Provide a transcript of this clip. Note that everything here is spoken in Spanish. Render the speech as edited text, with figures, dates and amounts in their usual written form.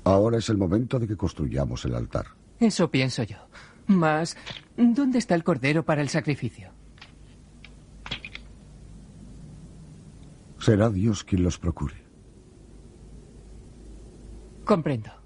Ahora es el momento de que construyamos el altar. Eso pienso yo. Mas, ¿dónde está el cordero para el sacrificio? Será Dios quien los procure. Comprendo.